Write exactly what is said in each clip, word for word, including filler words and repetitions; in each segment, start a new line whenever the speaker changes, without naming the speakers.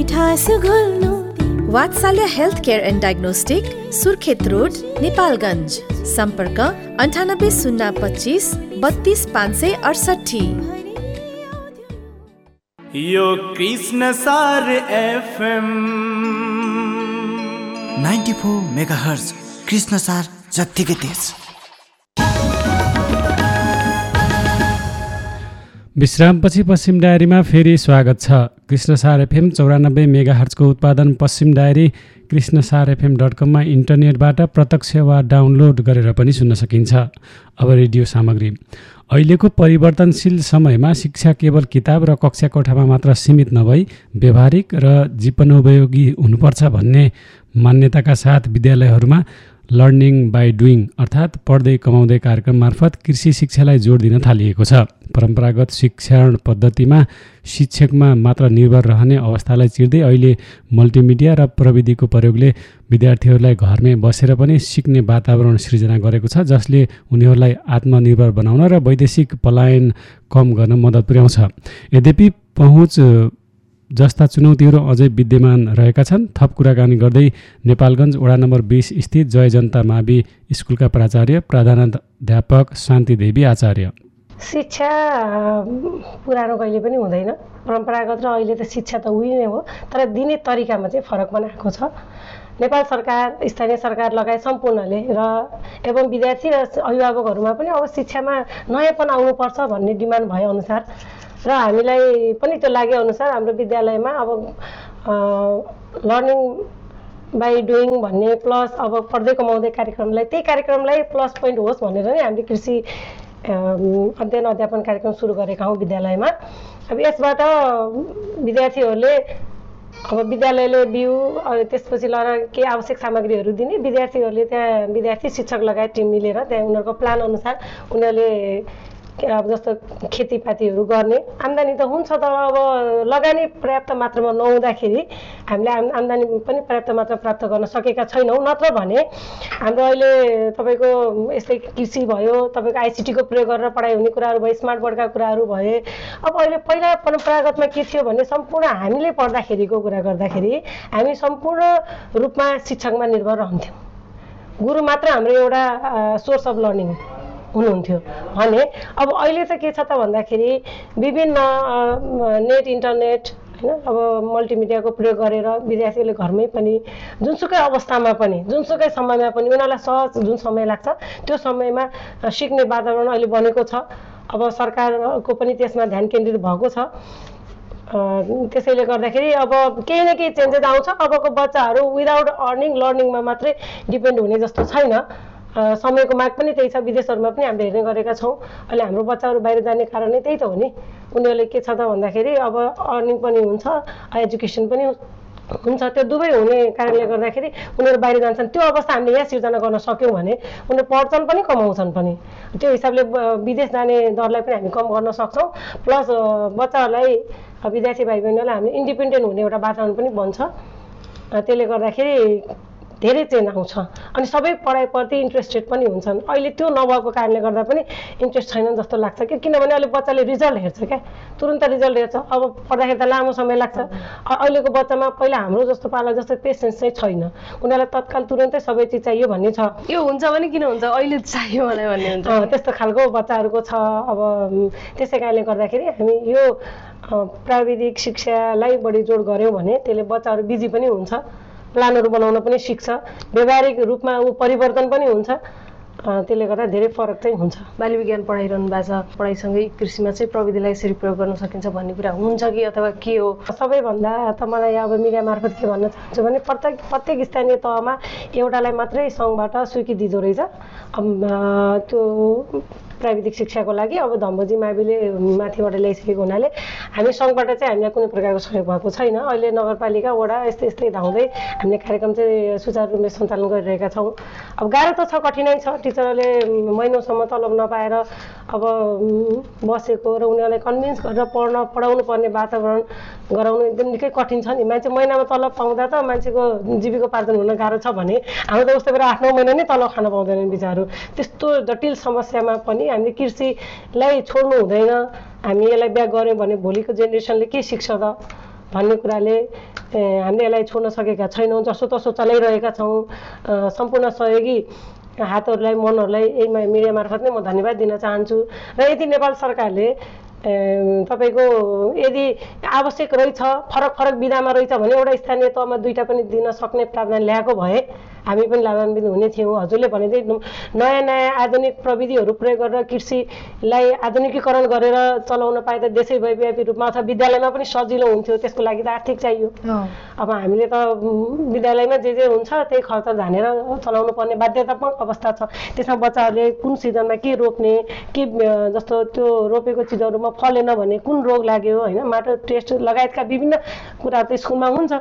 मिठास घोल्नु वात्सल्य health care and diagnostic Surkhet road Nepalgunj सम्पर्क अन्ठानब्बे शून्य पच्चिस बत्तीस पाँच सय अडसठी।
यो कृष्ण सार FM
ninety four mega hertz Krishna सार जत्तिकै तेज।
विश्रामपछि पश्चिम डायरीमा फेरि स्वागत छ। कृष्णसार एफएम चौरानब्बे मेगा हर्जको उत्पादन पश्चिम डायरी कृष्णसार एफएम डट कममा इन्टरनेटबाट प्रत्यक्ष वा डाउनलोड गरेर पनि सुन्न सकिन्छ। अब रेडियो सामग्री। अहिलेको परिवर्तनशील समयमा शिक्षा केवल किताब र कक्षा कोठामा मात्र सीमित नभई व्यावहारिक र जीवनोपयोगी हुनुपर्छ भन्ने मान्यताका साथ विद्यालयहरूमा लर्निङ बाई डुइङ अर्थात् पढ्दै कमाउँदै कार्यक्रम मार्फत कृषि शिक्षालाई जोड दिन थालिएको छ। परम्परागत शिक्षण पद्धतिमा शिक्षकमा मात्र निर्भर रहने अवस्थालाई चिर्दै अहिले मल्टिमिडिया र प्रविधिको प्रयोगले विद्यार्थीहरूलाई घरमै बसेर पनि सिक्ने वातावरण सृजना गरेको छ, जसले उनीहरूलाई आत्मनिर्भर बनाउन र वैदेशिक पलायन कम गर्न मद्दत पुर्याउँछ। यद्यपि पहुँच जस्ता चुनौतीहरू अझै विद्यमान रहेका छन्। थप कुराकानी गर्दै नेपालगञ्ज वडा नम्बर बीस स्थित जय जनता मावि स्कुलका प्राचार्य प्रधानाध्यापक शान्ति देवी आचार्य।
शिक्षा पुरानो कहिले पनि हुँदैन, परम्परागत र अहिले त शिक्षा त उही नै हो, तर दिने तरिकामा चाहिँ फरक बनाएको छ। नेपाल सरकार, स्थानीय सरकार लगायत सम्पूर्णले र एवं विद्यार्थी र अभिभावकहरूमा पनि अब शिक्षामा नयाँपन आउनुपर्छ भन्ने डिमान्ड भए अनुसार र हामीलाई पनि त्यो लागे अनुसार हाम्रो विद्यालयमा अब लर्निङ बाई डुइङ भन्ने प्लस अब पढ्दै कमाउँदै कार्यक्रमलाई त्यही कार्यक्रमलाई प्लस पोइन्ट होस् भनेर नै हामीले कृषि अध्ययन अध्यापन कार्यक्रम सुरु गरेका हौँ विद्यालयमा। अब यसबाट विद्यार्थीहरूले अब विद्यालयले बिउ त्यसपछि लर के आवश्यक सामग्रीहरू दिने, विद्यार्थीहरूले त्यहाँ विद्यार्थी शिक्षक लगायत टिम मिलेर त्यहाँ उनीहरूको प्लान अनुसार उनीहरूले अब जस्तो खेतीपातीहरू गर्ने। आम्दानी त हुन्छ, तर अब लगानी पर्याप्त मात्रामा नहुँदाखेरि हामीले आम्दानी पनि पर्याप्त मात्रा प्राप्त गर्न सकेका छैनौँ। नत्र भने हाम्रो अहिले तपाईँको यस्तै कृषि भयो, तपाईँको आइसिटीको प्रयोग गरेर पढाइ हुने कुराहरू भयो, स्मार्ट बोर्डका कुराहरू भए। अब अहिले पहिला परम्परागतमा के थियो भने सम्पूर्ण हामीले पढ्दाखेरिको कुरा गर्दाखेरि हामी सम्पूर्ण रूपमा शिक्षकमा निर्भर रहन्थ्यौँ। गुरु मात्र हाम्रो एउटा सोर्स अफ लर्निङ हुनुहुन्थ्यो भने अब अहिले चाहिँ के छ त भन्दाखेरि विभिन्न नेट इन्टरनेट होइन, अब मल्टिमिडियाको प्रयोग गरेर विद्यार्थीहरूले घरमै पनि जुनसुकै अवस्थामा पनि जुनसुकै समयमा पनि उनीहरूलाई सहज जुन समय लाग्छ त्यो समयमा सिक्ने वातावरण अहिले बनेको छ। अब सरकारको पनि त्यसमा ध्यान केन्द्रित भएको छ। त्यसैले गर्दाखेरि अब केही न केही चेन्जेस आउँछ। अबको बच्चाहरू विदाउट अर्निङ लर्निङमा मात्रै डिपेन्ड हुने जस्तो छैन। समयको माग पनि त्यही छ। विदेशहरूमा पनि हामीले हेर्ने गरेका छौँ। अहिले हाम्रो बच्चाहरू बाहिर जाने कारण नै त्यही त हो नि। उनीहरूले के छ त भन्दाखेरि अब अर्निङ पनि हुन्छ, एजुकेसन पनि हुन्छ। त्यो दुवै हुने कारणले गर्दाखेरि उनीहरू बाहिर जान्छन्। त्यो अवस्था हामीले यहाँ सिर्जना गर्न सक्यौँ भने उनीहरू पढ्छन् पनि कमाउँछन् पनि। त्यो हिसाबले विदेश जाने दरलाई पनि हामी कम गर्न सक्छौँ। प्लस बच्चाहरूलाई विद्यार्थी भाइ बहिनीहरूलाई हामीले इन्डिपेन्डेन्ट हुने एउटा वातावरण पनि बन्छ। त्यसले गर्दाखेरि धेरै चेन्ज आउँछ अनि सबै पढाइप्रति इन्ट्रेस्टेड पनि हुन्छन्। अहिले त्यो नभएको कारणले गर्दा पनि इन्ट्रेस्ट छैन जस्तो लाग्छ कि, किनभने अहिले बच्चाले रिजल्ट हेर्छ क्या, तुरुन्त रिजल्ट हेर्छ। अब पढ्दाखेरि त लामो समय लाग्छ। अहिलेको बच्चामा पहिला हाम्रो जस्तो पाला जस्तो पेसेन्स चाहिँ छैन। उनीहरूलाई तत्काल तुरुन्तै सबै चिज चाहियो भन्ने छ।
यो हुन्छ भने किन हुन्छ, अहिले चाहियो मलाई भन्ने हुन्छ,
त्यस्तो खालको बच्चाहरूको छ। अब त्यसै कारणले गर्दाखेरि हामी यो प्राविधिक शिक्षालाई बढी जोड गऱ्यौँ भने त्यसले बच्चाहरू बिजी पनि हुन्छ, प्लानहरू बनाउन पनि सिक्छ, व्यावहारिक रूपमा ऊ परिवर्तन पनि हुन्छ। त्यसले गर्दा धेरै फरक चाहिँ हुन्छ।
बाली विज्ञान पढाइरहनु भएको छ, पढाइसँगै कृषिमा चाहिँ प्रविधिलाई यसरी प्रयोग गर्न सकिन्छ भन्ने कुरा हुन्छ कि अथवा के हो?
सबैभन्दा त मलाई अब मिडिया मार्फत के भन्न चाहन्छु भने प्रत्येक प्रत्येक स्थानीय तहमा एउटालाई मात्रै सङ्घबाट स्वीकृति दिँदो रहेछ त्यो प्राविधिक शिक्षाको लागि। अब धम्बोजी माविले माथिबाट ल्याइसकेको हुनाले हामी सङ्घबाट चाहिँ हामीलाई कुनै प्रकारको सहयोग भएको छैन। अहिले नगरपालिका वडा यस्तै यस्तै धाउँदै हामीले कार्यक्रम चाहिँ सुचारू रूपले सञ्चालन गरिरहेका छौँ। अब गाह्रो त छ, कठिनाइ छ। टिचरहरूले महिनौसम्म तलब नपाएर अब बसेको र उनीहरूलाई कन्भिन्स गरेर पढ्न पढाउनु पर्ने वातावरण गराउनु एकदम निकै कठिन छ नि। मान्छे महिनामा तलब पाउँदा त मान्छेको जीविकोपार्जन हुन गाह्रो छ भने हाम्रो त उस्तै बेला आठ नौ महिना नै तलब खान पाउँदैनन् बिचारू। त्यस्तो जटिल समस्यामा पनि हामीले कृषिलाई छोड्नु हुँदैन। हामी यसलाई ब्याक गऱ्यौँ भने भोलिको जेनेरेसनले के सिक्छ त? भन्ने कुराले हामीले यसलाई छोड्न सकेका छैनौँ। जसोतसो चलाइरहेका छौँ। सम्पूर्ण सहयोगी हातहरूलाई मनहरूलाई यही मिडिया मार्फत नै म धन्यवाद दिन चाहन्छु। र यदि नेपाल सरकारले तपाईँको यदि आवश्यक रहेछ फरक फरक विधामा रहेछ भने एउटा स्थानीय तहमा दुईवटा पनि दिन सक्ने प्रावधान ल्याएको भए हामी पनि लाभान्वित हुने थियौँ। हजुरले भनेदै नयाँ नयाँ आधुनिक प्रविधिहरू प्रयोग गरेर कृषिलाई आधुनिकीकरण गरेर चलाउन पाए त देशैव्यापी रूपमा अथवा विद्यालयमा पनि सजिलो हुन्थ्यो। त्यसको लागि त आर्थिक चाहियो। अब हामीले त विद्यालयमा जे जे हुन्छ त्यही खर्च झानेर चलाउनु पर्ने बाध्यतात्मक अवस्था छ। त्यसमा बच्चाहरूले कुन सिजनमा के रोप्ने, के जस्तो त्यो रोपेको चिजहरूमा फलेन भने कुन रोग लाग्यो होइन, माटो टेस्ट लगायतका विभिन्न कुराहरू त स्कुलमा हुन्छ।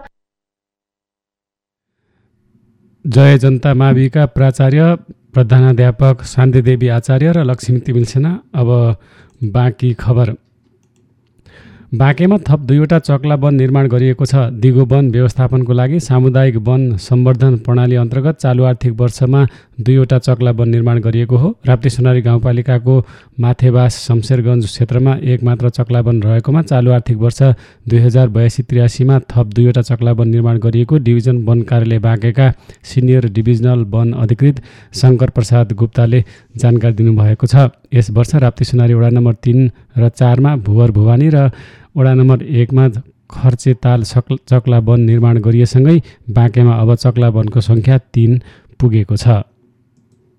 जय जनता माविका प्राचार्य प्रधानाध्यापक शान्तिदेवी आचार्य र लक्ष्मी तिमिल सेना। अब बाँकी खबर। बाँकेमा थप दुईवटा चक्ला वन निर्माण गरिएको छ। दिगो वन व्यवस्थापनको लागि सामुदायिक वन सम्वर्धन प्रणाली अन्तर्गत चालु आर्थिक वर्षमा दुईवटा चक्ला वन निर्माण गरिएको हो। राप्ती सोनारी गाउँपालिकाको माथेबास शमशेरगञ्ज क्षेत्रमा एक मात्र चक्ला वन रहेकोमा चालु आर्थिक वर्ष दुई हजार बयासी त्रियासीमा थप दुईवटा चक्ला वन निर्माण गरिएको डिभिजन वन कार्यालय बाँकेका सिनियर डिभिजनल वन अधिकृत शङ्कर प्रसाद गुप्ताले जानकारी दिनुभएको छ। यस वर्ष राप्ती सोनारी वडा नम्बर तीन र चारमा भुवर भुवानी र वडा नम्बर एकमा खर्चे ताल चक्ला वन निर्माण गरिएसँगै बाँकेमा अब चक्ला वनको सङ्ख्या तीन पुगेको छ।